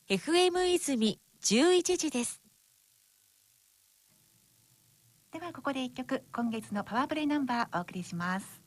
FM 泉11時です。 ではここで一曲、今月のパワープレイナンバーお送りします。